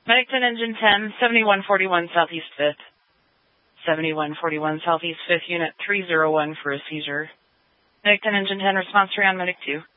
Medic 10 Engine 10, 7141 Southeast 5th. 7141 Southeast 5th, Unit 301 for a seizure. Medic 10 Engine 10, response 3 on Medic 2.